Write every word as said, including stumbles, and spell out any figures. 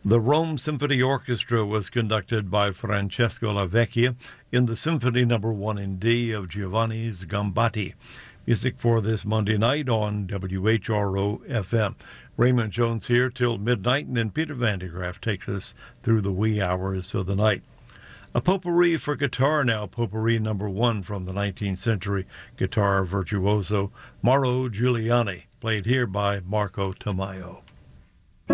The Rome Symphony Orchestra was conducted by Francesco Lavecchia in the Symphony Number One in D of Giovanni Sgambati. Music for this Monday night on W H R O F M. Raymond Jones here till midnight, and then Peter Van de Graaff takes us through the wee hours of the night. A potpourri for guitar now, potpourri number one from the nineteenth century guitar virtuoso Mauro Giuliani, played here by Marco Tamayo.